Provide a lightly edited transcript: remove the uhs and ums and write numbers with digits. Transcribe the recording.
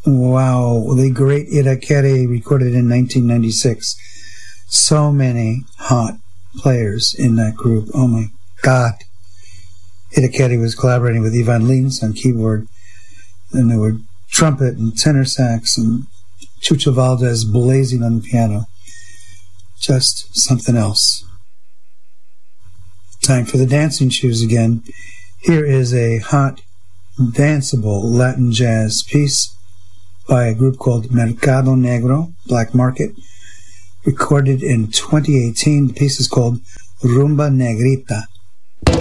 Wow, the great Irakere recorded in 1996. So many hot players in that group. Oh my God. Irakere was collaborating with Ivan Lins on keyboard. And there were trumpet and tenor sax and Chucho Valdez blazing on the piano. Just something else. Time for the dancing shoes again. Here is a hot, danceable Latin jazz piece by a group called Mercado Negro, Black Market, recorded in 2018. The piece is called Rumba Negrita.